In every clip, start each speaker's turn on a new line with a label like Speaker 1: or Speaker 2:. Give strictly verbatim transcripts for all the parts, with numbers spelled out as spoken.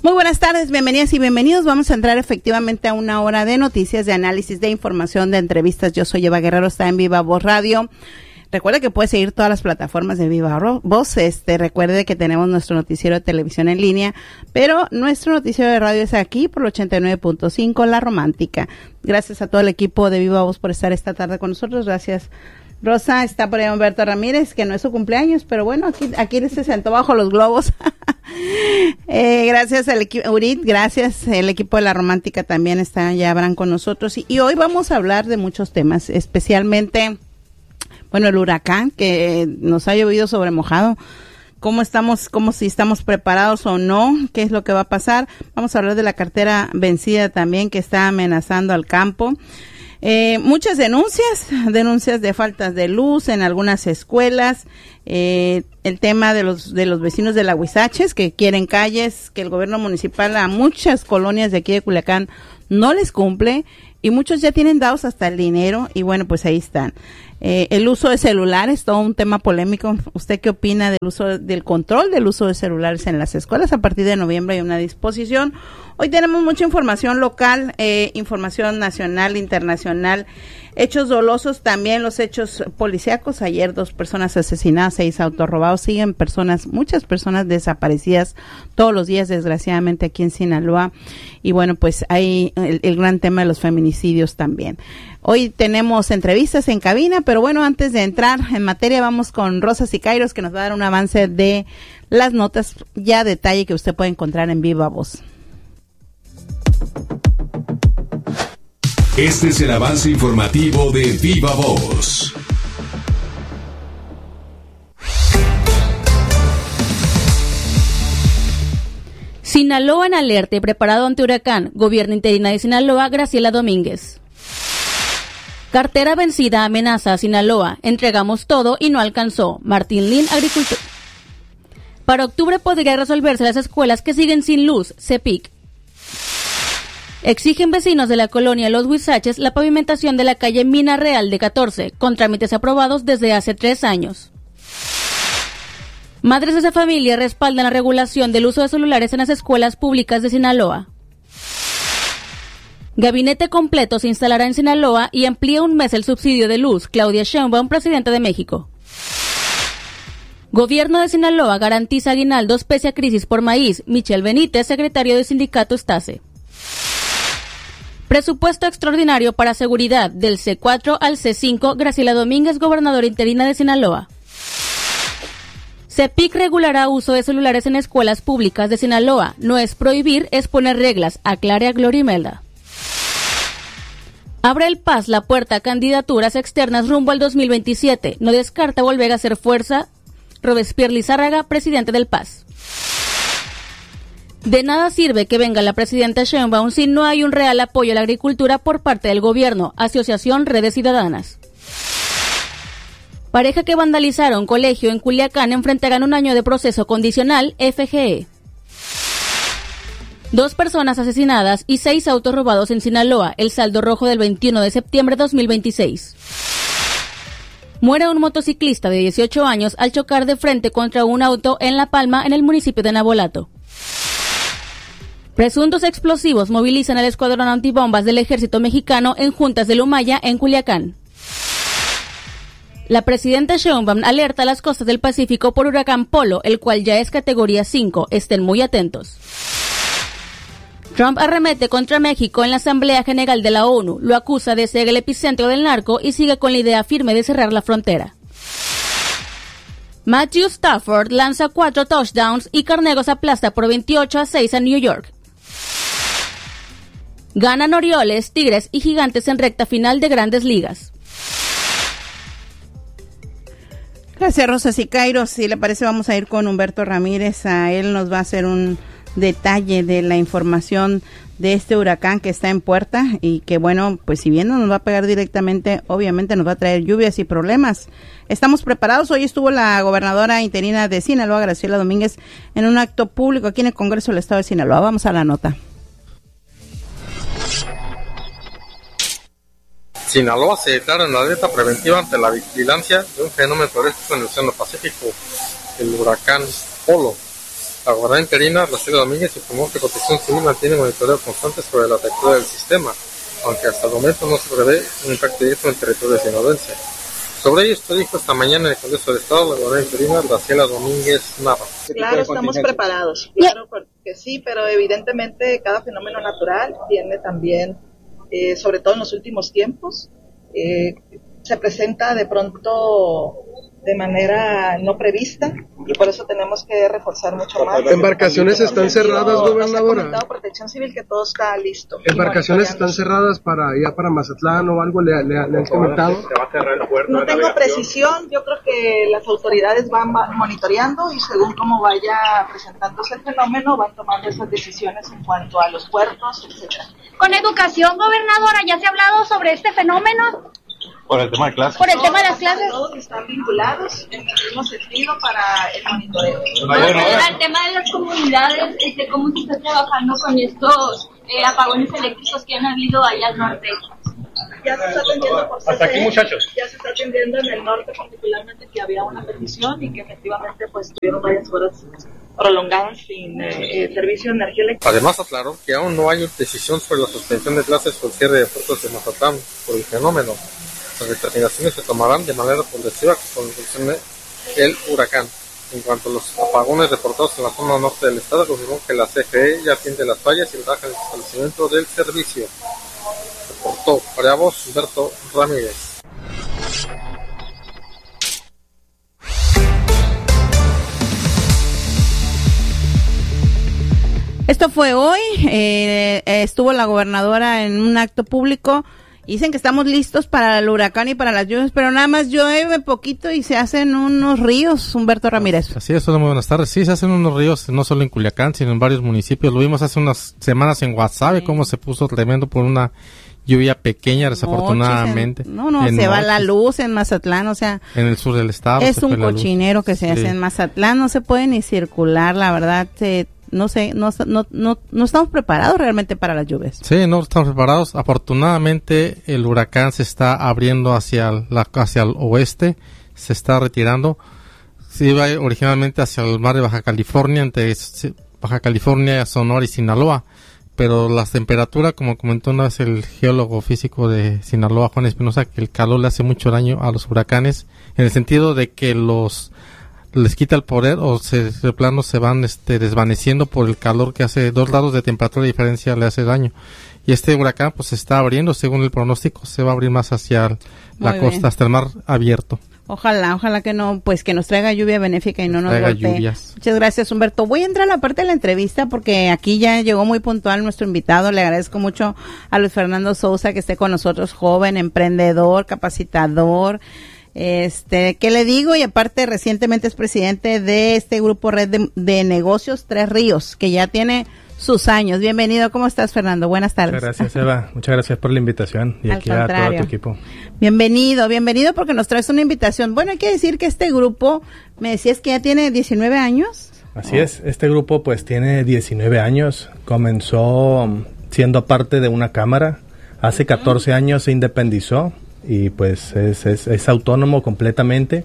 Speaker 1: Muy buenas tardes, bienvenidas y bienvenidos. Vamos a entrar efectivamente a una hora de noticias, de análisis, de información, de entrevistas. Yo soy Eva Guerrero, está en Viva Voz Radio. Recuerde que puede seguir todas las plataformas de Viva Voz. Este, recuerde que tenemos nuestro noticiero de televisión en línea, pero nuestro noticiero de radio es aquí por el ochenta y nueve punto cinco, La Romántica. Gracias a todo el equipo de Viva Voz por estar esta tarde con nosotros. Gracias, Rosa. Está por ahí Humberto Ramírez, que no es su cumpleaños, pero bueno, aquí, aquí se sentó bajo los globos. eh, gracias al equipo, Urit, gracias. El equipo de La Romántica también está, ya habrán con nosotros. Y, y hoy vamos a hablar de muchos temas, especialmente, bueno, el huracán que nos ha llovido sobre mojado. ¿Cómo estamos, cómo si estamos preparados o no? ¿Qué es lo que va a pasar? Vamos a hablar de la cartera vencida también que está amenazando al campo. Eh, muchas denuncias, denuncias de faltas de luz en algunas escuelas, eh, el tema de los de los vecinos de la Huizaches que quieren calles, que el gobierno municipal a muchas colonias de aquí de Culiacán no les cumple y muchos ya tienen dados hasta el dinero y bueno, pues ahí están. Eh, el uso de celulares, todo un tema polémico. ¿Usted qué opina del uso, del control del uso de celulares en las escuelas? A partir de noviembre hay una disposición. Hoy tenemos mucha información local, eh, información nacional, internacional, hechos dolosos, también los hechos policíacos. Ayer dos personas asesinadas, seis autos robados, siguen personas, muchas personas desaparecidas todos los días, desgraciadamente aquí en Sinaloa. Y bueno, pues hay el, el gran tema de los feminicidios también. Hoy tenemos entrevistas en cabina, pero bueno, antes de entrar en materia, vamos con Rosa Siqueiros, que nos va a dar un avance de las notas ya a detalle que usted puede encontrar en Viva Voz.
Speaker 2: Este es el avance informativo de Viva Voz.
Speaker 3: Sinaloa en alerta y preparado ante huracán. Gobierno interina de Sinaloa, Graciela Domínguez. Cartera vencida amenaza a Sinaloa. Entregamos todo y no alcanzó. Martín Lin, agricultor. Para octubre podría resolverse las escuelas que siguen sin luz. CEPIC. Exigen vecinos de la colonia Los Huizaches la pavimentación de la calle Mina Real de catorce, con trámites aprobados desde hace tres años. Madres de esa familia respaldan la regulación del uso de celulares en las escuelas públicas de Sinaloa. Gabinete completo se instalará en Sinaloa y amplía un mes el subsidio de luz. Claudia Sheinbaum, presidenta de México. Gobierno de Sinaloa garantiza aguinaldos pese a crisis por maíz. Michel Benítez, secretario del sindicato Estase. Presupuesto extraordinario para seguridad del C cuatro al C cinco. Graciela Domínguez, gobernadora interina de Sinaloa. CEPIC regulará uso de celulares en escuelas públicas de Sinaloa. No es prohibir, es poner reglas, aclara Gloria Imelda. Abre el P A S la puerta a candidaturas externas rumbo al dos mil veintisiete. No descarta volver a hacer fuerza. Robespierre Lizárraga, presidente del P A S. De nada sirve que venga la presidenta Sheinbaum si no hay un real apoyo a la agricultura por parte del gobierno. Asociación Redes Ciudadanas. Pareja que vandalizaron colegio en Culiacán enfrentarán un año de proceso condicional. F G E. Dos personas asesinadas y seis autos robados en Sinaloa. El saldo rojo del veintiuno de septiembre de dos mil veintiséis. Muere un motociclista de dieciocho años al chocar de frente contra un auto en La Palma, en el municipio de Navolato. Presuntos explosivos movilizan al escuadrón antibombas del ejército mexicano en Juntas del Humaya, en Culiacán. La presidenta Sheinbaum alerta a las costas del Pacífico por huracán Polo, el cual ya es categoría cinco. Estén muy atentos. Trump arremete contra México en la Asamblea General de la ONU, lo acusa de ser el epicentro del narco y sigue con la idea firme de cerrar la frontera. Matthew Stafford lanza cuatro touchdowns y Carnegos aplasta por veintiocho a seis a New York. Ganan Orioles, Tigres y Gigantes en recta final de Grandes Ligas.
Speaker 1: Gracias, Rosa Siqueiros. Si le parece, vamos a ir con Humberto Ramírez. A él nos va a hacer un detalle de la información de este huracán que está en puerta y que, bueno, pues si bien no nos va a pegar directamente, obviamente nos va a traer lluvias y problemas. Estamos preparados. Hoy estuvo la gobernadora interina de Sinaloa, Graciela Domínguez, en un acto público aquí en el Congreso del Estado de Sinaloa. Vamos a la nota.
Speaker 4: Sinaloa se declara en alerta preventiva ante la vigilancia de un fenómeno meteorológico en el Océano Pacífico, el huracán Polo. La gobernadora interina, Graciela Domínguez, informó que Protección Civil mantiene monitoreo constante sobre la apertura del sistema, aunque hasta el momento no se prevé un impacto directo en el territorio sinaloense. Sobre ello, esto dijo esta mañana en el Congreso del Estado la gobernadora interina, Graciela Domínguez Nava.
Speaker 5: Claro, estamos preparados, claro que sí, pero evidentemente cada fenómeno natural tiene también, eh, sobre todo en los últimos tiempos, eh, se presenta de pronto de manera no prevista y por eso tenemos que reforzar mucho más.
Speaker 6: ¿Embarcaciones están cerradas, gobernadora?
Speaker 5: Nos ha Protección Civil que todo está listo.
Speaker 6: ¿Embarcaciones están cerradas para ya para Mazatlán o algo? ¿Le, le, le han comentado?
Speaker 5: No tengo precisión, yo creo que las autoridades van monitoreando y según cómo vaya presentándose el fenómeno van tomando esas decisiones en cuanto a los puertos, etcétera.
Speaker 7: Con educación, gobernadora, ¿ya se ha hablado sobre este fenómeno?
Speaker 8: Por el tema de clases.
Speaker 7: Por el tema de las clases.
Speaker 5: Todos están vinculados en el mismo sentido para el monitoreo.
Speaker 7: Bueno, el tema de las comunidades, este, ¿cómo se está trabajando con estos eh, apagones eléctricos que han habido allá al norte?
Speaker 5: Ya se está atendiendo por C C E.
Speaker 8: Hasta aquí, muchachos.
Speaker 5: Ya se está atendiendo en el norte particularmente, que había una petición y que efectivamente pues tuvieron varias horas prolongadas sin eh, eh, servicio de energía eléctrica.
Speaker 4: Además aclaró que aún no hay decisión sobre la suspensión de clases o el cierre de puertos de Mazatlán por el fenómeno. Las determinaciones se tomarán de manera progresiva con el huracán. En cuanto a los apagones reportados en la zona norte del estado, confirmó que la C F E ya atiende las fallas y relaja el establecimiento del servicio. Reportó para voz Humberto Ramírez.
Speaker 1: Esto fue hoy, eh, estuvo la gobernadora en un acto público. Dicen que estamos listos para el huracán y para las lluvias, pero nada más llueve poquito y se hacen unos ríos, Humberto Ramírez.
Speaker 9: Así es, hola, muy buenas tardes. Sí, se hacen unos ríos, no solo en Culiacán, sino en varios municipios. Lo vimos hace unas semanas en Guasave, sí. Cómo se puso tremendo por una lluvia pequeña, desafortunadamente.
Speaker 1: En, no, no, en se noches, va la luz en Mazatlán, o sea.
Speaker 9: En el sur del estado.
Speaker 1: Es un cochinero que se sí. hace en Mazatlán, no se puede ni circular, la verdad, se... No sé, no, no, no, no estamos preparados realmente para las lluvias.
Speaker 9: Sí, no estamos preparados. Afortunadamente, el huracán se está abriendo hacia el, la, hacia el oeste, se está retirando. Se iba originalmente hacia el mar de Baja California, entre Baja California, Sonora y Sinaloa. Pero la temperatura, como comentó una vez el geólogo físico de Sinaloa, Juan Espinosa, que el calor le hace mucho daño a los huracanes, en el sentido de que los les quita el poder o se, de plano se van este desvaneciendo por el calor que hace dos grados de temperatura de diferencia le hace daño. Y este huracán pues se está abriendo, según el pronóstico, se va a abrir más hacia la Muy costa, bien. Hasta el mar abierto.
Speaker 1: Ojalá, ojalá que no, pues que nos traiga lluvia benéfica y no nos
Speaker 9: traiga
Speaker 1: golpee.
Speaker 9: Lluvias.
Speaker 1: Muchas gracias, Humberto. Voy a entrar a la parte de la entrevista porque aquí ya llegó muy puntual nuestro invitado. Le agradezco mucho a Luis Fernando Sousa que esté con nosotros, joven, emprendedor, capacitador. Este, ¿qué le digo? Y aparte recientemente es presidente de este grupo Red de, de Negocios Tres Ríos, que ya tiene sus años. Bienvenido, ¿cómo estás, Fernando? Buenas tardes.
Speaker 10: Muchas gracias, Eva. Muchas gracias por la invitación y
Speaker 1: Al
Speaker 10: aquí contrario. A todo tu equipo.
Speaker 1: Bienvenido, bienvenido porque nos traes una invitación. Bueno, hay que decir que este grupo, me decías que ya tiene diecinueve años.
Speaker 10: Así oh. es, este grupo pues tiene diecinueve años, comenzó siendo parte de una cámara, hace catorce años se independizó y pues es, es, es autónomo completamente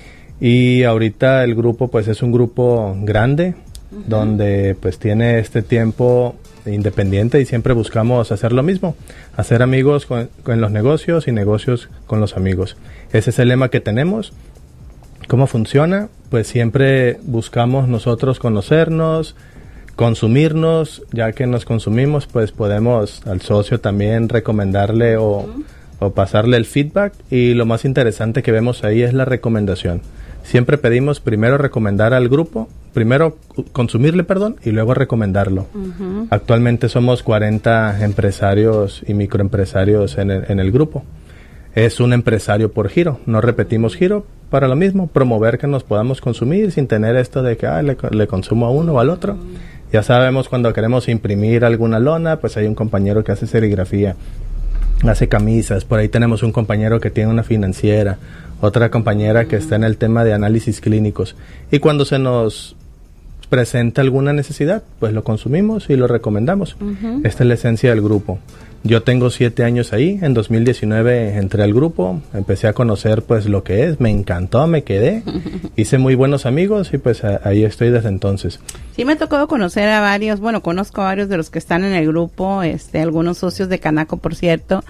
Speaker 10: y ahorita el grupo pues es un grupo grande uh-huh. donde pues tiene este tiempo independiente y siempre buscamos hacer lo mismo, hacer amigos con, con los negocios y negocios con los amigos. Ese es el lema que tenemos. ¿Cómo funciona? Pues siempre buscamos nosotros conocernos, consumirnos, ya que nos consumimos pues podemos al socio también recomendarle o uh-huh. o pasarle el feedback y lo más interesante que vemos ahí es la recomendación. Siempre pedimos primero recomendar al grupo, primero consumirle, perdón, y luego recomendarlo. Uh-huh. Actualmente somos cuarenta empresarios y microempresarios en el, en el grupo. Es un empresario por giro, no repetimos giro para lo mismo, promover que nos podamos consumir sin tener esto de que ah, le, le consumo a uno o al otro. Uh-huh. Ya sabemos cuando queremos imprimir alguna lona, pues hay un compañero que hace serigrafía, hace camisas, por ahí tenemos un compañero que tiene una financiera, otra compañera uh-huh. que está en el tema de análisis clínicos y cuando se nos presenta alguna necesidad, pues lo consumimos y lo recomendamos. Uh-huh. Esta es la esencia del grupo. Yo tengo siete años ahí, en dos mil diecinueve entré al grupo, empecé a conocer pues lo que es, me encantó, me quedé, hice muy buenos amigos y pues a, ahí estoy desde entonces.
Speaker 1: Sí, me tocó conocer a varios, bueno, conozco a varios de los que están en el grupo, este, algunos socios de Canaco, por cierto,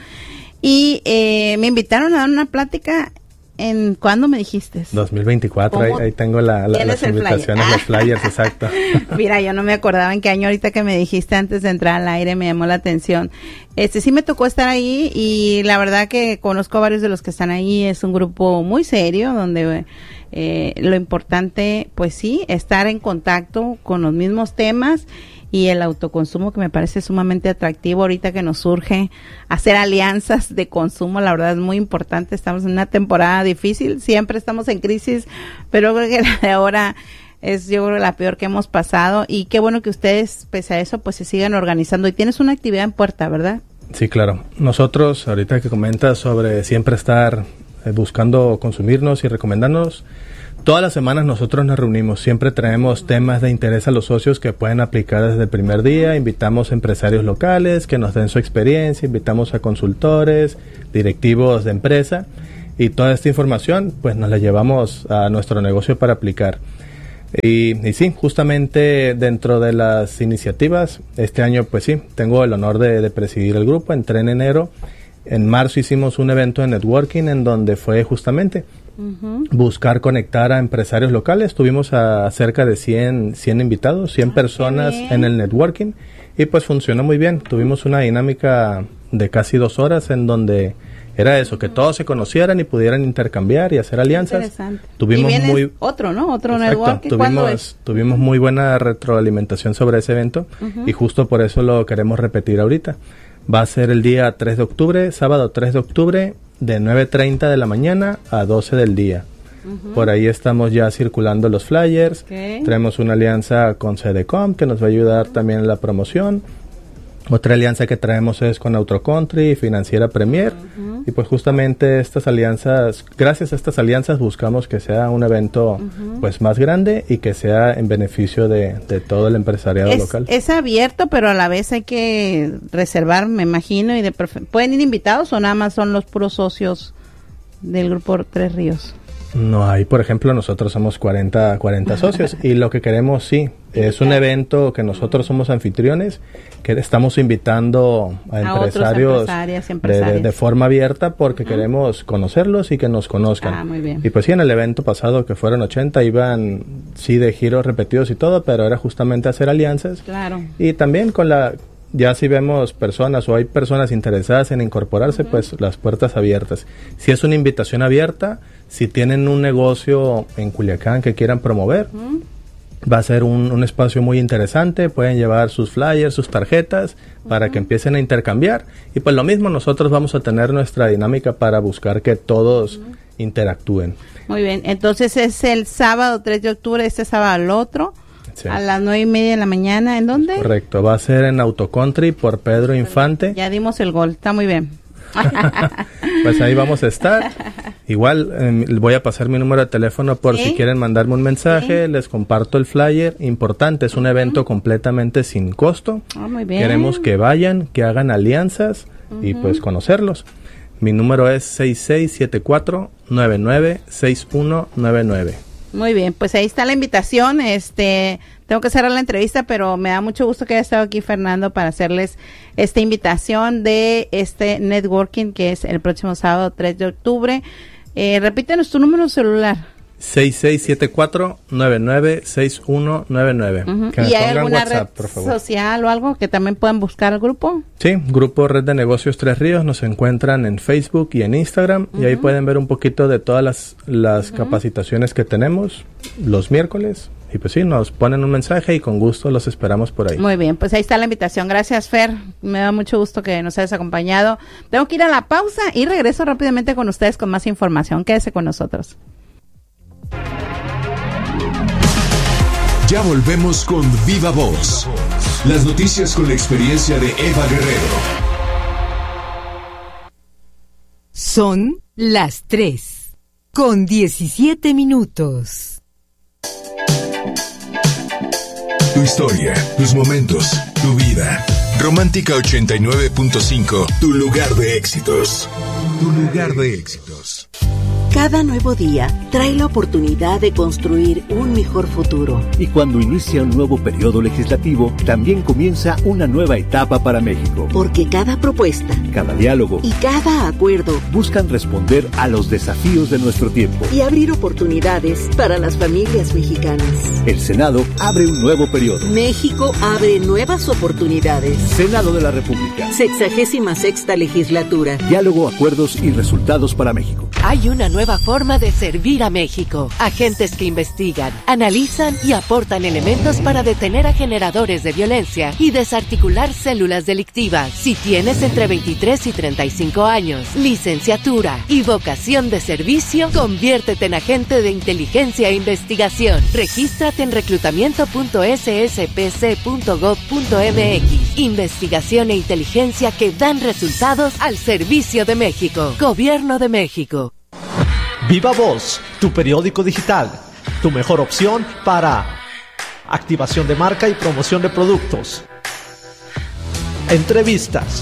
Speaker 1: y eh, me invitaron a dar una plática. ¿En cuándo me dijiste?
Speaker 10: dos mil veinticuatro, ahí, ahí tengo la, la, las invitaciones, flyer? los flyers, exacto.
Speaker 1: Mira, yo no me acordaba en qué año, ahorita que me dijiste antes de entrar al aire, me llamó la atención. Este, sí me tocó estar ahí y la verdad que conozco a varios de los que están ahí, es un grupo muy serio, donde eh, lo importante, pues sí, estar en contacto con los mismos temas y el autoconsumo, que me parece sumamente atractivo ahorita que nos surge hacer alianzas de consumo. La verdad es muy importante, estamos en una temporada difícil, siempre estamos en crisis, pero creo que la de ahora es, yo creo, la peor que hemos pasado, y qué bueno que ustedes, pese a eso, pues se sigan organizando. Y tienes una actividad en puerta, ¿verdad?
Speaker 10: Sí, claro. Nosotros, ahorita que comentas sobre siempre estar eh, buscando consumirnos y recomendarnos, todas las semanas nosotros nos reunimos, siempre traemos temas de interés a los socios que pueden aplicar desde el primer día, invitamos a empresarios locales que nos den su experiencia, invitamos a consultores, directivos de empresa, y toda esta información pues nos la llevamos a nuestro negocio para aplicar. Y, y sí, justamente dentro de las iniciativas, este año pues sí, tengo el honor de, de presidir el grupo, entré en enero, en marzo hicimos un evento de networking en donde fue justamente Uh-huh. buscar conectar a empresarios locales. Tuvimos a cerca de cien, cien invitados, cien ah, personas en el networking, y pues funcionó muy bien. Tuvimos una dinámica de casi dos horas en donde era eso, que uh-huh. todos se conocieran y pudieran intercambiar y hacer alianzas. Tuvimos
Speaker 1: y
Speaker 10: muy
Speaker 1: otro, ¿no? Otro
Speaker 10: exacto,
Speaker 1: networking.
Speaker 10: Tuvimos, tuvimos muy buena retroalimentación sobre ese evento uh-huh. y justo por eso lo queremos repetir ahorita. Va a ser el día tres de octubre, sábado tres de octubre, de nueve treinta de la mañana a doce del día. Uh-huh. Por ahí estamos ya circulando los flyers. Okay. Traemos una alianza con C D Com que nos va a ayudar uh-huh. también en la promoción. Otra alianza que traemos es con Autocountry y Financiera Premier. Uh-huh. Y pues justamente estas alianzas, gracias a estas alianzas buscamos que sea un evento uh-huh. pues más grande y que sea en beneficio de, de todo el empresariado
Speaker 1: es,
Speaker 10: local.
Speaker 1: Es abierto, pero a la vez hay que reservar, me imagino. y de prefer- ¿Pueden ir invitados o nada más son los puros socios del Grupo Tres Ríos?
Speaker 10: No, ahí por ejemplo nosotros somos cuarenta, cuarenta socios y lo que queremos sí, es un evento que nosotros somos anfitriones, que estamos invitando a, a empresarios de, de, de forma abierta porque uh-huh. queremos conocerlos y que nos conozcan.
Speaker 1: Ah, muy bien.
Speaker 10: Y pues sí, en el evento pasado que fueron ochenta, iban sí de giros repetidos y todo, pero era justamente hacer alianzas.
Speaker 1: Claro.
Speaker 10: Y también con la... Ya si vemos personas o hay personas interesadas en incorporarse, uh-huh. pues las puertas abiertas. Si es una invitación abierta, si tienen un negocio en Culiacán que quieran promover, uh-huh. va a ser un, un espacio muy interesante. Pueden llevar sus flyers, sus tarjetas uh-huh. para que empiecen a intercambiar. Y pues lo mismo, nosotros vamos a tener nuestra dinámica para buscar que todos uh-huh. interactúen.
Speaker 1: Muy bien, entonces es el sábado tres de octubre, este sábado al otro. Sí. A las nueve y media de la mañana, ¿en dónde?
Speaker 10: Correcto, va a ser en Autocountry por Pedro Infante.
Speaker 1: Ya dimos el gol, está muy bien.
Speaker 10: Pues ahí vamos a estar. Igual eh, voy a pasar mi número de teléfono por ¿Sí? si quieren mandarme un mensaje, ¿Sí? les comparto el flyer. Importante, es un uh-huh. evento completamente sin costo.
Speaker 1: Oh, muy bien.
Speaker 10: Queremos que vayan, que hagan alianzas uh-huh. y pues conocerlos. Mi número es seis seis siete cuatro, nueve nueve seis uno nueve nueve.
Speaker 1: Muy bien, pues ahí está la invitación. Este, tengo que cerrar la entrevista, pero me da mucho gusto que haya estado aquí Fernando para hacerles esta invitación de este networking que es el próximo sábado tres de octubre. Eh, repítenos tu número celular.
Speaker 10: seis seis siete cuatro, nueve nueve seis uno nueve nueve.
Speaker 1: Uh-huh. ¿Y hay alguna WhatsApp, red por favor. social o algo que también puedan buscar al grupo?
Speaker 10: Sí, Grupo Red de Negocios Tres Ríos, nos encuentran en Facebook y en Instagram uh-huh. y ahí pueden ver un poquito de todas las, las uh-huh. capacitaciones que tenemos los miércoles. Y pues sí, nos ponen un mensaje y con gusto los esperamos por ahí.
Speaker 1: Muy bien, pues ahí está la invitación. Gracias, Fer. Me da mucho gusto que nos hayas acompañado. Tengo que ir a la pausa y regreso rápidamente con ustedes con más información. Quédese con nosotros.
Speaker 2: Ya volvemos con Viva Voz. Las noticias con la experiencia de Eva Guerrero.
Speaker 8: Son las tres con diecisiete minutos.
Speaker 2: Tu historia, tus momentos, tu vida. Romántica ochenta y nueve punto cinco, tu lugar de éxitos. Tu lugar de éxitos.
Speaker 11: Cada nuevo día trae la oportunidad de construir un mejor futuro.
Speaker 12: Y cuando inicia un nuevo periodo legislativo, también comienza una nueva etapa para México.
Speaker 11: Porque cada propuesta,
Speaker 12: cada diálogo
Speaker 11: y cada acuerdo
Speaker 12: buscan responder a los desafíos de nuestro tiempo
Speaker 11: y abrir oportunidades para las familias mexicanas.
Speaker 12: El Senado abre un nuevo periodo.
Speaker 11: México abre nuevas oportunidades.
Speaker 12: Senado de la República.
Speaker 11: Sexagésima sexta legislatura.
Speaker 12: Diálogo, acuerdos y resultados para México.
Speaker 13: Hay una nueva forma de servir a México. Agentes que investigan, analizan y aportan elementos para detener a generadores de violencia y desarticular células delictivas. Si tienes entre veintitrés y treinta y cinco años, licenciatura y vocación de servicio, conviértete en agente de inteligencia e investigación. Regístrate en reclutamiento punto s s p c punto gov punto m x. Investigación e inteligencia que dan resultados al servicio de México. Gobierno de México.
Speaker 14: Viva Voz, tu periódico digital, tu mejor opción para activación de marca y promoción de productos, entrevistas,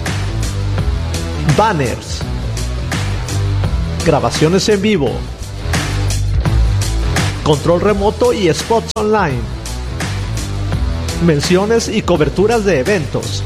Speaker 14: banners, grabaciones en vivo, control remoto y spots online, menciones y coberturas de eventos.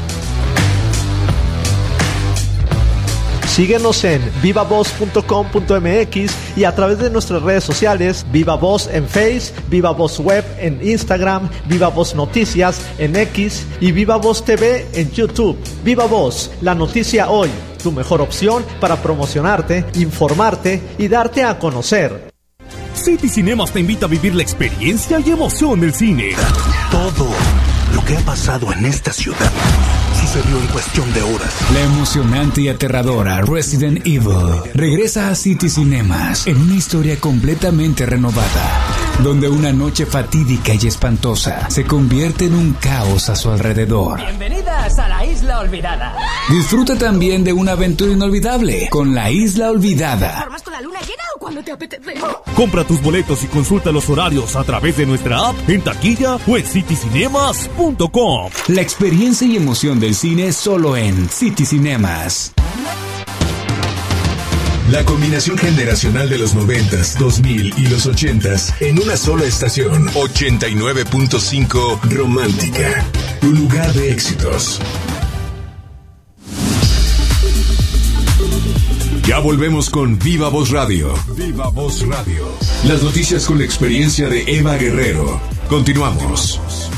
Speaker 14: Síguenos en viva voz punto com punto m x y a través de nuestras redes sociales, Viva Voz en Face, Viva Voz Web en Instagram, Viva Voz Noticias en X y Viva Voz T V en YouTube. Viva Voz, la noticia hoy, tu mejor opción para promocionarte, informarte y darte a conocer.
Speaker 15: City Cinemas te invita a vivir la experiencia y emoción del cine.
Speaker 16: Todo lo que ha pasado en esta ciudad sucedió en cuestión de horas.
Speaker 17: La emocionante y aterradora Resident Evil regresa a City Cinemas en una historia completamente renovada, donde una noche fatídica y espantosa se convierte en un caos a su alrededor.
Speaker 18: Bienvenidas a la Isla Olvidada.
Speaker 17: Disfruta también de una aventura inolvidable con La Isla Olvidada.
Speaker 18: ¿Formas con la luna llena o cuando te apetece?
Speaker 15: Compra tus boletos y consulta los horarios a través de nuestra app, en taquilla o en city cinemas punto com.
Speaker 17: La experiencia y emoción del cine solo en City Cinemas.
Speaker 2: La combinación generacional de los noventas, dos mil y los ochentas en una sola estación. ochenta y nueve punto cinco Romántica, tu lugar de éxitos. Ya volvemos con Viva Voz Radio. Viva Voz Radio. Las noticias con la experiencia de Eva Guerrero. Continuamos.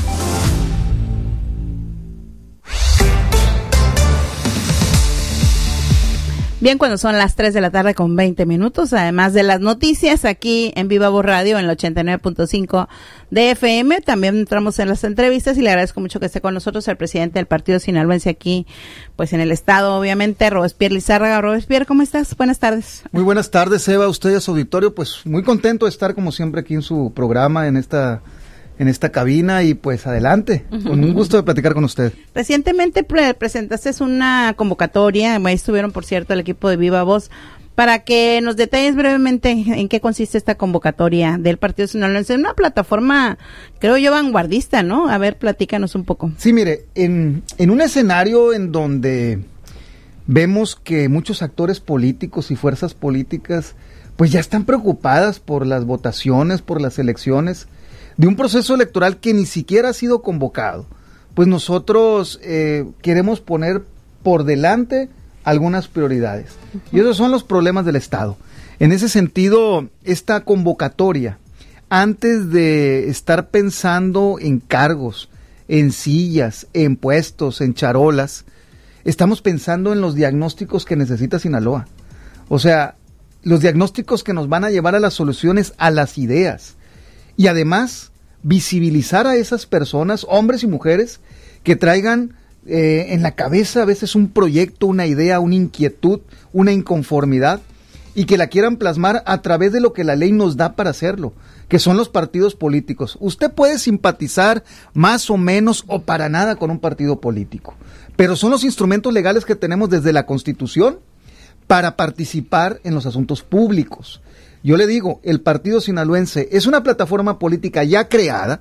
Speaker 1: Bien, cuando son las tres de la tarde con veinte minutos, además de las noticias aquí en Viva Voz Radio en el ochenta y nueve punto cinco de F M, también entramos en las entrevistas y le agradezco mucho que esté con nosotros el presidente del partido sinaloense aquí, pues en el estado, obviamente, Robespierre Lizárraga. Robespierre, ¿cómo estás? Buenas tardes.
Speaker 19: Muy buenas tardes, Eva, usted y a su auditorio, pues muy contento de estar como siempre aquí en su programa, en esta... en esta cabina y pues adelante, uh-huh. Con un gusto de platicar con usted.
Speaker 1: Recientemente pre- presentaste una convocatoria, ahí estuvieron por cierto el equipo de Viva Voz, para que nos detalles brevemente en qué consiste esta convocatoria del Partido Sinaloense, una plataforma, creo yo, vanguardista, ¿no? A ver, platícanos un poco.
Speaker 19: Sí, mire, en, en un escenario en donde vemos que muchos actores políticos y fuerzas políticas pues ya están preocupadas por las votaciones, por las elecciones, de un proceso electoral que ni siquiera ha sido convocado, pues nosotros eh, queremos poner por delante algunas prioridades. Uh-huh. Y esos son los problemas del Estado. En ese sentido, esta convocatoria, antes de estar pensando en cargos, en sillas, en puestos, en charolas, estamos pensando en los diagnósticos que necesita Sinaloa. O sea, los diagnósticos que nos van a llevar a las soluciones, a las ideas. Y además, visibilizar a esas personas, hombres y mujeres, que traigan eh, en la cabeza a veces un proyecto, una idea, una inquietud, una inconformidad, y que la quieran plasmar a través de lo que la ley nos da para hacerlo, que son los partidos políticos. Usted puede simpatizar más o menos o para nada con un partido político, pero son los instrumentos legales que tenemos desde la Constitución para participar en los asuntos públicos. Yo le digo, el Partido Sinaloense es una plataforma política ya creada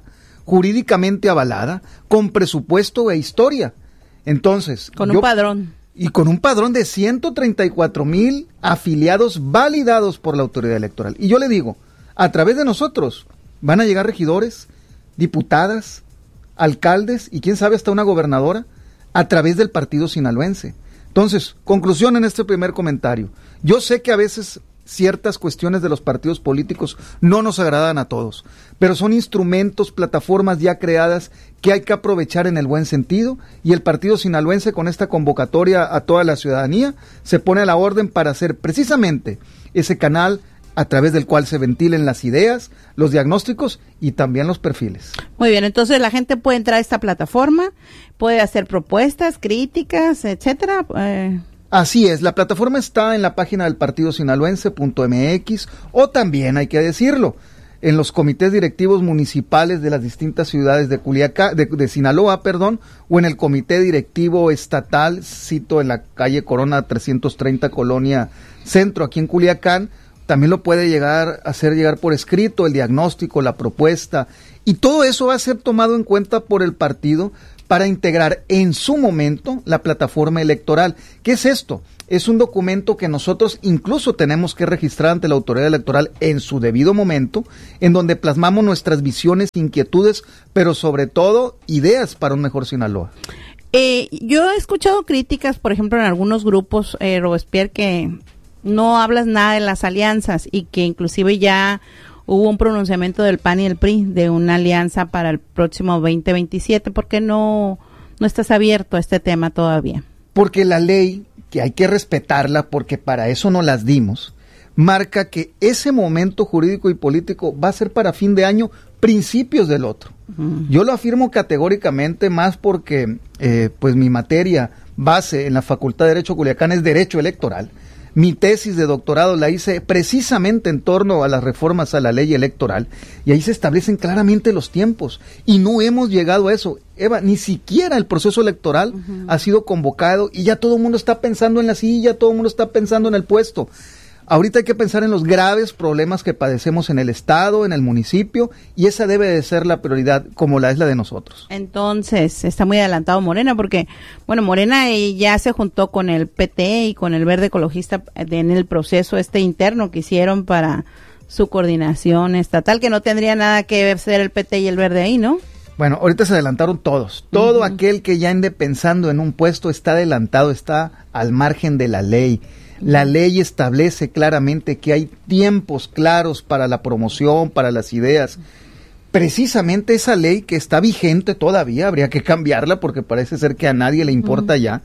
Speaker 19: jurídicamente avalada, con presupuesto e historia. Entonces,
Speaker 1: con
Speaker 19: yo,
Speaker 1: un padrón.
Speaker 19: Y con un padrón de ciento treinta y cuatro mil afiliados validados por la autoridad electoral. Y yo le digo, a través de nosotros van a llegar regidores, diputadas, alcaldes y quién sabe hasta una gobernadora a través del partido sinaloense. Entonces, conclusión en este primer comentario. Yo sé que a veces ciertas cuestiones de los partidos políticos no nos agradan a todos, pero son instrumentos, plataformas ya creadas que hay que aprovechar en el buen sentido, y el partido sinaloense, con esta convocatoria a toda la ciudadanía, se pone a la orden para hacer precisamente ese canal a través del cual se ventilen las ideas, los diagnósticos y también los perfiles.
Speaker 1: Muy bien, entonces la gente puede entrar a esta plataforma, puede hacer propuestas, críticas, etcétera. Eh.
Speaker 19: Así es, la plataforma está en la página del partido sinaloense punto m x, o también, hay que decirlo, en los comités directivos municipales de las distintas ciudades de Culiacán, de, de Sinaloa, perdón, o en el comité directivo estatal, cito en la calle Corona trescientos treinta, Colonia Centro, aquí en Culiacán. También lo puede llegar a hacer llegar por escrito el diagnóstico, la propuesta, y todo eso va a ser tomado en cuenta por el partido para integrar en su momento la plataforma electoral. ¿Qué es esto? Es un documento que nosotros incluso tenemos que registrar ante la autoridad electoral en su debido momento, en donde plasmamos nuestras visiones, inquietudes, pero sobre todo ideas para un mejor Sinaloa.
Speaker 1: Eh, yo he escuchado críticas, por ejemplo, en algunos grupos, eh, Robespierre, que no hablas nada de las alianzas y que inclusive ya hubo un pronunciamiento del P A N y el P R I de una alianza para el próximo veinte veintisiete. ¿Por qué no, no estás abierto a este tema todavía?
Speaker 19: Porque la ley, que hay que respetarla porque para eso no las dimos, marca que ese momento jurídico y político va a ser para fin de año, principios del otro. Uh-huh. Yo lo afirmo categóricamente, más porque eh, pues mi materia base en la Facultad de Derecho Culiacán es Derecho Electoral. Mi tesis de doctorado la hice precisamente en torno a las reformas a la ley electoral, y ahí se establecen claramente los tiempos, y no hemos llegado a eso. Eva, ni siquiera el proceso electoral uh-huh. ha sido convocado, y ya todo el mundo está pensando en la silla, todo el mundo está pensando en el puesto. Ahorita hay que pensar en los graves problemas que padecemos en el estado, en el municipio, y esa debe de ser la prioridad, como la es la de nosotros.
Speaker 1: Entonces, está muy adelantado Morena, porque, bueno, Morena ya se juntó con el P T y con el Verde Ecologista en el proceso este interno que hicieron para su coordinación estatal, que no tendría nada que ver el P T y el Verde ahí, ¿no?
Speaker 19: Bueno, ahorita se adelantaron todos. Todo uh-huh. aquel que ya ande pensando en un puesto está adelantado, está al margen de la ley. La ley establece claramente que hay tiempos claros para la promoción, para las ideas. Precisamente esa ley, que está vigente todavía, habría que cambiarla porque parece ser que a nadie le importa uh-huh. ya,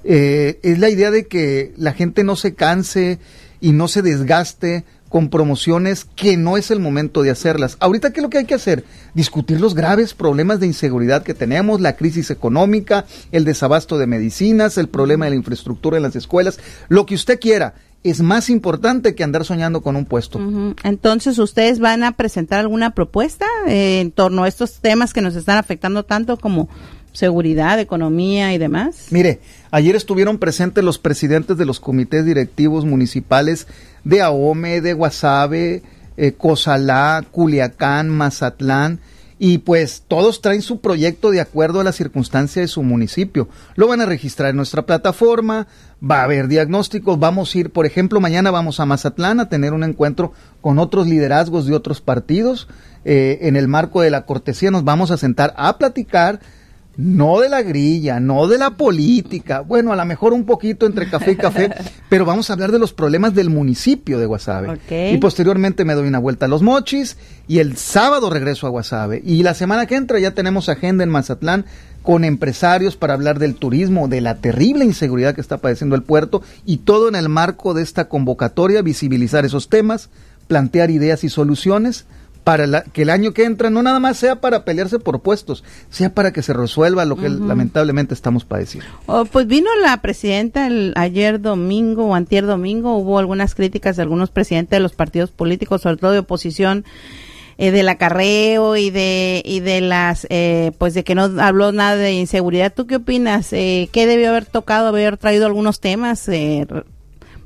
Speaker 19: eh, es la idea de que la gente no se canse y no se desgaste con promociones que no es el momento de hacerlas. Ahorita, ¿qué es lo que hay que hacer? Discutir los graves problemas de inseguridad que tenemos, la crisis económica, el desabasto de medicinas, el problema de la infraestructura en las escuelas, lo que usted quiera. Es más importante que andar soñando con un puesto.
Speaker 1: Uh-huh. Entonces, ¿ustedes van a presentar alguna propuesta eh, en torno a estos temas que nos están afectando tanto como seguridad, economía y demás?
Speaker 19: Mire, ayer estuvieron presentes los presidentes de los comités directivos municipales de Ahome, de Guasave, eh, Cozalá, Culiacán, Mazatlán, y pues todos traen su proyecto de acuerdo a la circunstancia de su municipio. Lo van a registrar en nuestra plataforma, va a haber diagnósticos, vamos a ir, por ejemplo, mañana vamos a Mazatlán a tener un encuentro con otros liderazgos de otros partidos, eh, en el marco de la cortesía nos vamos a sentar a platicar, no de la grilla, no de la política, bueno, a lo mejor un poquito entre café y café, pero vamos a hablar de los problemas del municipio de Guasave.
Speaker 1: Okay.
Speaker 19: Y posteriormente me doy una vuelta a Los Mochis, y el sábado regreso a Guasave. Y la semana que entra ya tenemos agenda en Mazatlán con empresarios para hablar del turismo, de la terrible inseguridad que está padeciendo el puerto, y todo en el marco de esta convocatoria, visibilizar esos temas, plantear ideas y soluciones, para la, que el año que entra no nada más sea para pelearse por puestos, sea para que se resuelva lo que uh-huh. lamentablemente estamos padeciendo.
Speaker 1: Oh, pues vino la presidenta el, ayer domingo o antier domingo, hubo algunas críticas de algunos presidentes de los partidos políticos, sobre todo de oposición, eh, del acarreo y de y de las, eh, pues de que no habló nada de inseguridad. ¿Tú qué opinas? Eh, ¿Qué debió haber tocado, haber traído algunos temas? Eh,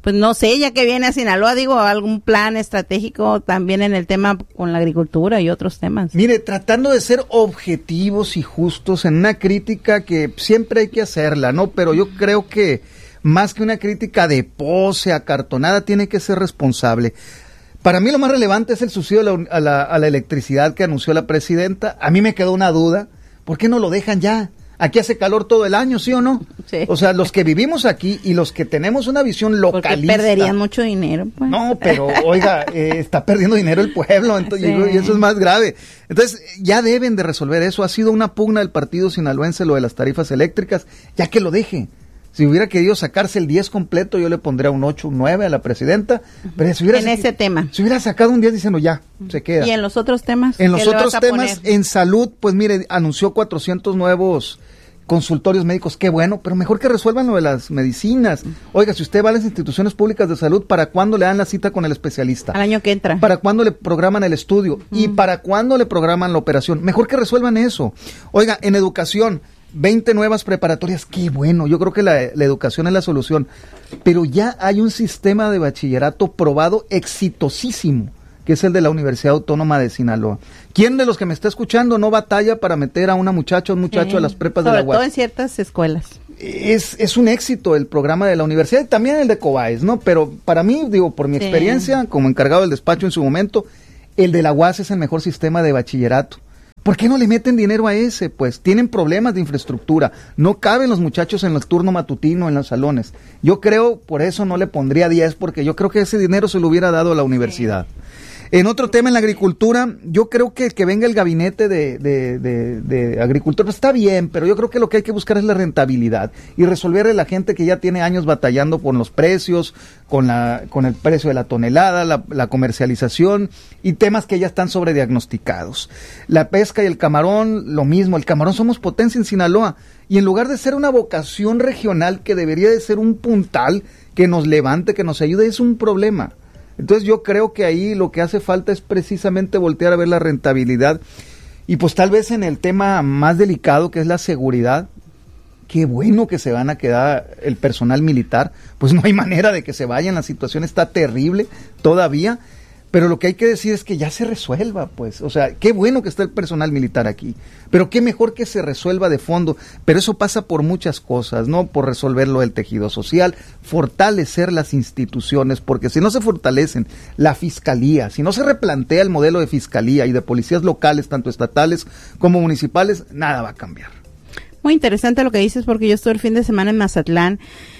Speaker 1: pues no sé, ya que viene a Sinaloa, digo, algún plan estratégico también en el tema con la agricultura y otros temas.
Speaker 19: Mire, tratando de ser objetivos y justos en una crítica que siempre hay que hacerla, ¿no? Pero yo creo que más que una crítica de pose, acartonada, tiene que ser responsable. Para mí lo más relevante es el subsidio a la, a la, a la electricidad que anunció la presidenta. A mí me quedó una duda, ¿por qué no lo dejan ya? Aquí hace calor todo el año, ¿sí o no?
Speaker 1: Sí.
Speaker 19: O sea, los que vivimos aquí y los que tenemos una visión localista.
Speaker 1: Porque perderían mucho dinero, pues.
Speaker 19: No, pero, oiga, eh, está perdiendo dinero el pueblo, entonces, sí. y, y eso es más grave. Entonces, ya deben de resolver eso. Ha sido una pugna del partido sinaloense lo de las tarifas eléctricas, ya que lo deje. Si hubiera querido sacarse el diez completo, yo le pondría un ocho, un nueve a la presidenta. Pero si hubiera
Speaker 1: en ese tema.
Speaker 19: Si hubiera sacado un diez diciendo ya, se queda.
Speaker 1: ¿Y en los otros temas?
Speaker 19: En los otros temas,
Speaker 1: poner?
Speaker 19: En salud, pues mire, anunció cuatrocientos nuevos consultorios médicos, qué bueno, pero mejor que resuelvan lo de las medicinas. Oiga, si usted va a las instituciones públicas de salud, ¿para cuándo le dan la cita con el especialista?
Speaker 1: Al año que entra.
Speaker 19: ¿Para cuándo le programan el estudio? Mm. ¿Y para cuándo le programan la operación? Mejor que resuelvan eso. Oiga, en educación, veinte nuevas preparatorias, qué bueno, yo creo que la, la educación es la solución, pero ya hay un sistema de bachillerato probado exitosísimo, que es el de la Universidad Autónoma de Sinaloa. ¿Quién de los que me está escuchando no batalla para meter a una muchacha o un muchacho
Speaker 1: eh,
Speaker 19: a las prepas de la U A S?
Speaker 1: Sobre todo en ciertas escuelas.
Speaker 19: Es, es un éxito el programa de la universidad y también el de Cobaes, ¿no? Pero para mí, digo, por mi sí. experiencia como encargado del despacho en su momento, el de la U A S es el mejor sistema de bachillerato. ¿Por qué no le meten dinero a ese? Pues tienen problemas de infraestructura, no caben los muchachos en el turno matutino en los salones. Yo creo, por eso no le pondría diez, porque yo creo que ese dinero se lo hubiera dado a la universidad. Sí. En otro tema, en la agricultura, yo creo que que venga el gabinete de, de, de, de agricultura, pues está bien, pero yo creo que lo que hay que buscar es la rentabilidad y resolverle a la gente que ya tiene años batallando con los precios, con la con el precio de la tonelada, la, la comercialización y temas que ya están sobrediagnosticados. La pesca y el camarón, lo mismo, el camarón somos potencia en Sinaloa y en lugar de ser una vocación regional que debería de ser un puntal que nos levante, que nos ayude, es un problema. Entonces yo creo que ahí lo que hace falta es precisamente voltear a ver la rentabilidad y pues tal vez en el tema más delicado que es la seguridad, qué bueno que se van a quedar el personal militar, pues no hay manera de que se vayan, la situación está terrible todavía, pero lo que hay que decir es que ya se resuelva, pues, o sea, qué bueno que está el personal militar aquí, pero qué mejor que se resuelva de fondo, pero eso pasa por muchas cosas, ¿no? Por resolver lo del tejido social, fortalecer las instituciones, porque si no se fortalecen la fiscalía, si no se replantea el modelo de fiscalía y de policías locales, tanto estatales como municipales, nada va a cambiar.
Speaker 1: Muy interesante lo que dices, porque yo estuve el fin de semana en Mazatlán.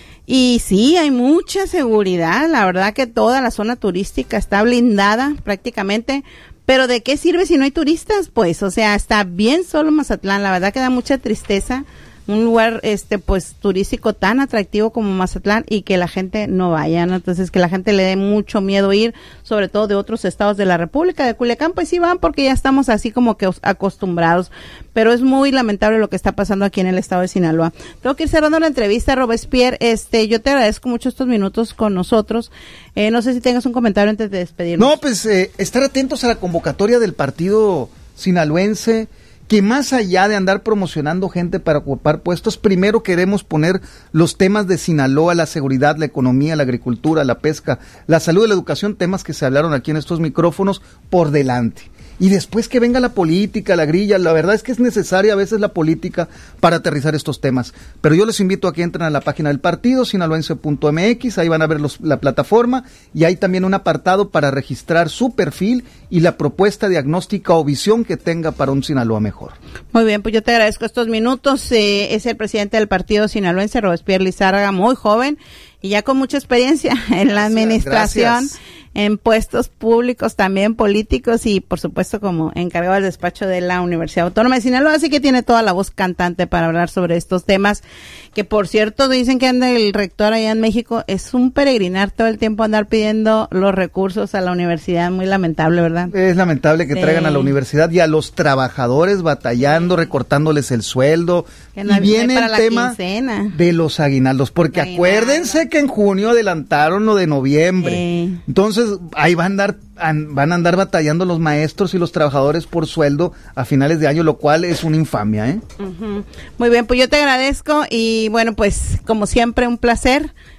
Speaker 1: Y sí, hay mucha seguridad, la verdad que toda la zona turística está blindada prácticamente, pero ¿de qué sirve si no hay turistas? Pues, o sea, está bien solo Mazatlán, la verdad que da mucha tristeza un lugar este pues turístico tan atractivo como Mazatlán y que la gente no vaya, ¿no? Entonces que la gente le dé mucho miedo ir, sobre todo de otros estados de la República. De Culiacán pues sí van porque ya estamos así como que acostumbrados, pero es muy lamentable lo que está pasando aquí en el estado de Sinaloa. Tengo que ir cerrando la entrevista, Robespierre, este yo te agradezco mucho estos minutos con nosotros, eh, no sé si tengas un comentario antes de despedirnos.
Speaker 19: No, pues eh, estar atentos a la convocatoria del partido sinaloense, que más allá de andar promocionando gente para ocupar puestos, primero queremos poner los temas de Sinaloa, la seguridad, la economía, la agricultura, la pesca, la salud y la educación, temas que se hablaron aquí en estos micrófonos, por delante. Y después que venga la política, la grilla, la verdad es que es necesaria a veces la política para aterrizar estos temas. Pero yo les invito a que entren a la página del partido, sinaloense punto eme equis, ahí van a ver los, la plataforma, y hay también un apartado para registrar su perfil y la propuesta diagnóstica o visión que tenga para un Sinaloa mejor.
Speaker 1: Muy bien, pues yo te agradezco estos minutos. Eh, es el presidente del partido sinaloense, Robespierre Lizárraga, muy joven y ya con mucha experiencia en la
Speaker 19: Gracias,
Speaker 1: administración.
Speaker 19: Gracias.
Speaker 1: En puestos públicos también políticos y por supuesto como encargado del despacho de la Universidad Autónoma de Sinaloa, así que tiene toda la voz cantante para hablar sobre estos temas, que por cierto dicen que anda el rector allá en México, es un peregrinar todo el tiempo andar pidiendo los recursos a la universidad, muy lamentable, ¿verdad?
Speaker 19: Es lamentable que
Speaker 1: sí.
Speaker 19: traigan a la universidad y a los trabajadores batallando, recortándoles el sueldo,
Speaker 1: que no
Speaker 19: y viene
Speaker 1: para
Speaker 19: el
Speaker 1: la
Speaker 19: tema
Speaker 1: quincena.
Speaker 19: De los aguinaldos, porque
Speaker 1: Aguinaldo.
Speaker 19: Acuérdense que en junio adelantaron lo de noviembre, sí. Entonces ahí van a andar van a andar batallando los maestros y los trabajadores por sueldo a finales de año, lo cual es una infamia, ¿eh?
Speaker 1: Uh-huh. Muy bien, pues yo te agradezco y bueno, pues como siempre un placer.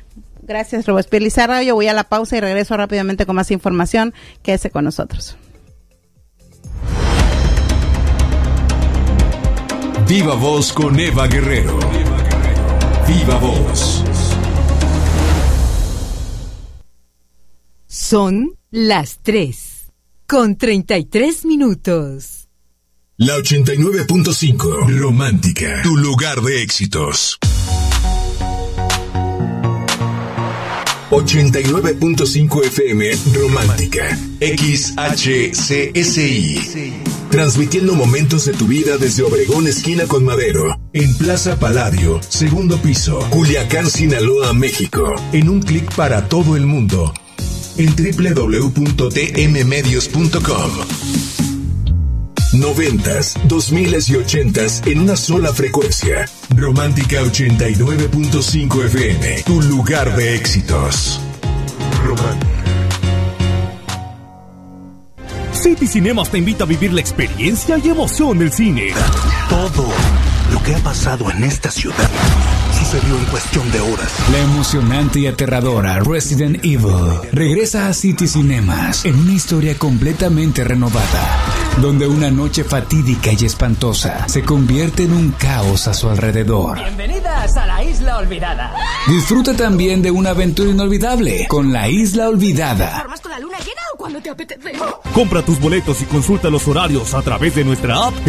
Speaker 1: Gracias, Robespierre Lizarra. Yo voy a la pausa y regreso rápidamente con más información. Quédese con nosotros.
Speaker 2: Viva Voz con Eva Guerrero. Viva Voz.
Speaker 8: Son las tres, con treinta y tres minutos.
Speaker 2: La ochenta y nueve punto cinco, Romántica, tu lugar de éxitos. ochenta y nueve punto cinco F M, Romántica, X H C S I. Transmitiendo momentos de tu vida desde Obregón, esquina con Madero, en Plaza Palladio, segundo piso, Culiacán, Sinaloa, México. En un clic para todo el mundo. En doble u doble u doble u punto t m medios punto com. Noventas, dos miles y ochentas en una sola frecuencia. Romántica ochenta y nueve punto cinco F M, tu lugar de éxitos. Romántica.
Speaker 15: City Cinemas te invita a vivir la experiencia y emoción del cine.
Speaker 16: Todo lo que ha pasado en esta ciudad sucedió en cuestión de horas.
Speaker 17: La emocionante y aterradora Resident Evil regresa a City Cinemas en una historia completamente renovada, donde una noche fatídica y espantosa se convierte en un caos a su alrededor.
Speaker 18: Bienvenidas a la Isla Olvidada.
Speaker 17: Disfruta también de una aventura inolvidable con La Isla Olvidada.
Speaker 18: ¿Formas con la luna llena o cuando te apetece?
Speaker 15: Compra tus boletos y consulta los horarios a través de nuestra app